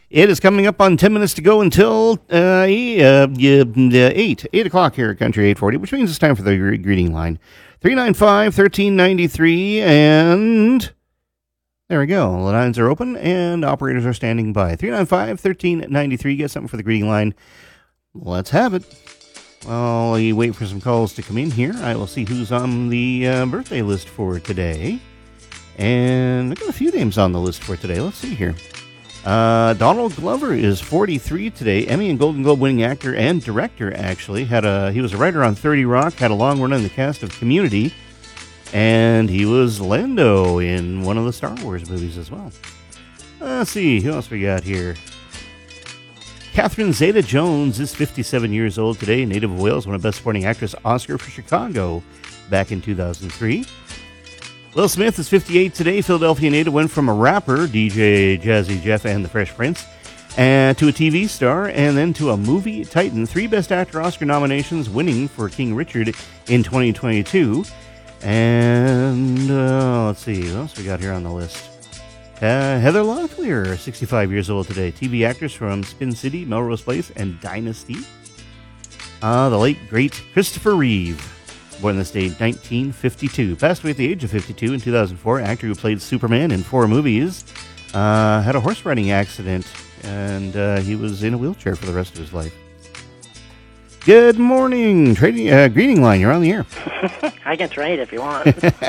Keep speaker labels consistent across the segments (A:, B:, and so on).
A: It is coming up on 10 minutes to go until 8 o'clock here at Country 840, which means it's time for the greeting line. 395-1393, and there we go. The lines are open, and operators are standing by. 395-1393, get something for the greeting line. Let's have it. While we wait for some calls to come in here, I will see who's on the birthday list for today. And I've got a few names on the list for today. Let's see here. Donald Glover is 43 today. Emmy and Golden Globe winning actor and director, actually. He was a writer on 30 Rock, had a long run in the cast of Community, and he was Lando in one of the Star Wars movies as well. Let's see, who else we got here? Catherine Zeta-Jones is 57 years old today, native of Wales, won a Best Supporting Actress Oscar for Chicago back in 2003. Will Smith is 58 today. Philadelphia native, went from a rapper, DJ Jazzy Jeff and the Fresh Prince, and to a TV star, and then to a movie titan. 3 Best Actor Oscar nominations, winning for King Richard in 2022. And let's see, what else we got here on the list? Heather Locklear, 65 years old today. TV actress from Spin City, Melrose Place, and Dynasty. The late, great Christopher Reeve. Born this day, 1952. Passed away at the age of 52 in 2004. Actor who played Superman in 4 movies. Had a horse riding accident, and he was in a wheelchair for the rest of his life. Good morning. Greeting line, you're on the air.
B: I can trade if you want.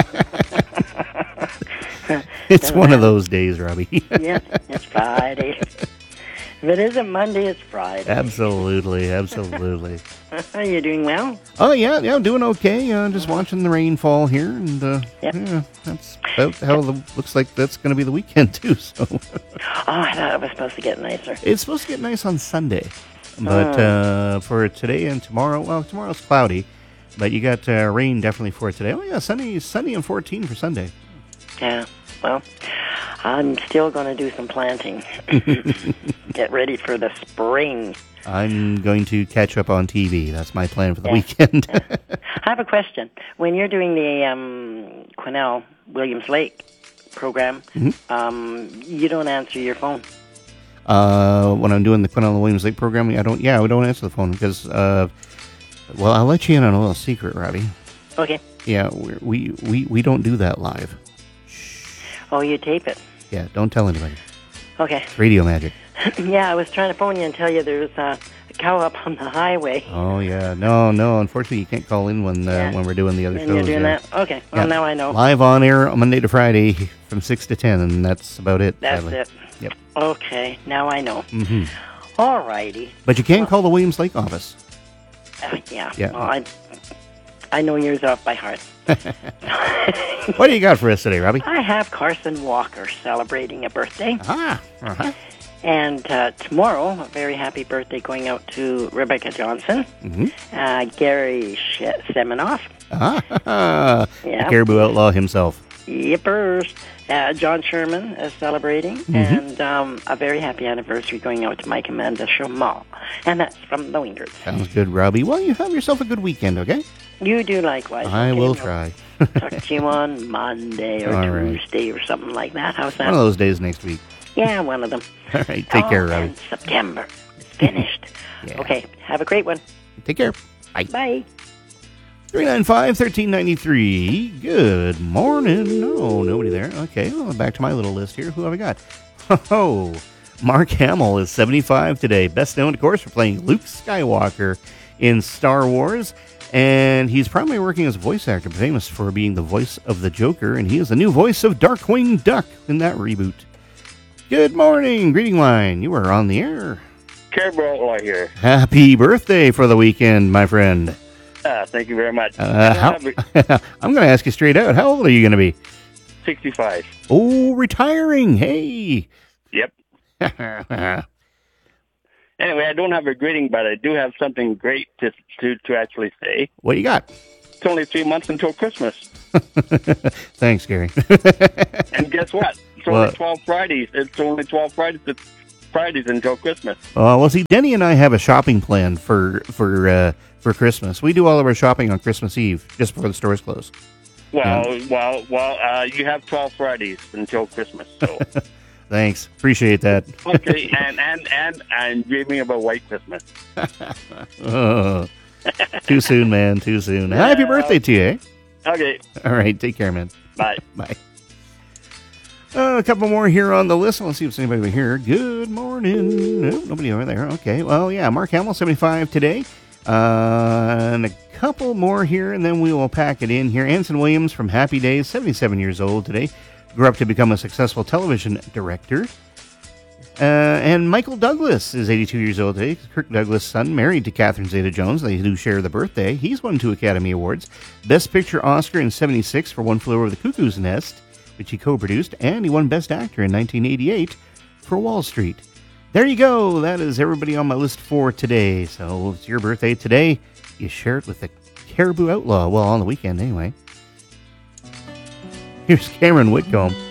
A: It's one of those days, Robbie.
B: Yeah, it's Friday. If it isn't Monday, it's Friday.
A: Absolutely. Are
B: you doing well?
A: Oh, yeah, I'm doing okay. Just watching the rain fall here, and yeah, that's about how looks like that's going to be the weekend, too. So.
B: I thought it was supposed to get nicer.
A: It's supposed to get nice on Sunday, but for today and tomorrow, well, tomorrow's cloudy, but you got rain definitely for today. Oh, yeah, sunny and 14 for Sunday.
B: Yeah, well, I'm still going to do some planting. Get ready for the spring.
A: I'm going to catch up on TV. That's my plan for the weekend.
B: I have a question. When you're doing the Quesnel Williams Lake program, you don't answer your phone.
A: When I'm doing the Quesnel Williams Lake program, we don't answer the phone because, well, I'll let you in on a little secret, Robbie.
B: Okay.
A: Yeah, we don't do that live.
B: Oh, you tape it?
A: Yeah, don't tell anybody.
B: Okay.
A: It's radio magic.
B: Yeah, I was trying to phone you and tell you there's a cow up on the highway.
A: Oh, yeah. No, unfortunately you can't call in when we're doing the other shows.
B: You're doing that? Okay, well, now I know.
A: Live on air Monday to Friday from 6 to 10, and that's about it.
B: That's
A: sadly.
B: it.
A: Yep.
B: Okay, now I know.
A: Mm-hmm.
B: All righty.
A: But you can call the Williams Lake office.
B: Yeah.
A: Yeah.
B: Well, I know yours off by heart.
A: What do you got for us today, Robbie?
B: I have Carson Walker celebrating a birthday.
A: Uh-huh.
B: And tomorrow, a very happy birthday going out to Rebecca Johnson, Gary Seminoff.
A: The Caribou Outlaw himself.
B: Yippers. John Sherman is celebrating, and a very happy anniversary going out to Mike Amanda Schumann. And that's from the Wingers.
A: Sounds good, Robbie. Well, you have yourself a good weekend, okay?
B: You do likewise.
A: I will try.
B: Talk to you on Monday or Tuesday or something like that. How's that?
A: One of those days next week.
B: Yeah, one of them.
A: All right, take care, Robbie.
B: And September. It's finished.
A: Yeah.
B: Okay, have a great one.
A: Take care. Bye.
B: Bye.
A: 395-1393. Good morning. No, nobody there. Okay, well, back to my little list here. Who have I got? Oh, Mark Hamill is 75 today. Best known, of course, for playing Luke Skywalker in Star Wars. And he's primarily working as a voice actor, famous for being the voice of the Joker. And he is the new voice of Darkwing Duck in that reboot. Good morning. Greeting line. You are on the air.
C: Caribou Outlaw here.
A: Happy birthday for the weekend, my friend.
C: Thank you very much.
A: I'm going to ask you straight out. How old are you going to be?
C: 65.
A: Oh, retiring. Hey.
C: Yep. Anyway, I don't have a greeting, but I do have something great to actually say.
A: What you got?
C: It's only 3 months until Christmas.
A: Thanks, Gary.
C: And guess what? It's only 12 Fridays. It's only 12 Fridays until Christmas.
A: Well, see, Denny and I have a shopping plan for Christmas. We do all of our shopping on Christmas Eve, just before the stores close.
C: Well, you have 12 Fridays until Christmas, so...
A: Thanks. Appreciate that.
C: Okay, and dreaming of a white Christmas.
A: Oh, too soon, man. Too soon. Happy birthday to you, eh?
C: Okay.
A: All right. Take care, man.
C: Bye.
A: Bye. A couple more here on the list. Let's see if there's anybody over here. Good morning. Nope, nobody over there. Okay. Well, yeah, Mark Hamill, 75 today. And a couple more here, and then we will pack it in here. Anson Williams from Happy Days, 77 years old today. Grew up to become a successful television director. And Michael Douglas is 82 years old today. Kirk Douglas' son, married to Catherine Zeta-Jones. They do share the birthday. He's won 2 Academy Awards. Best Picture Oscar in 76 for One Flew Over the Cuckoo's Nest, which he co-produced. And he won Best Actor in 1988 for Wall Street. There you go. That is everybody on my list for today. So it's your birthday today. You share it with the Caribou Outlaw. Well, on the weekend anyway. Here's Cameron Whitcomb.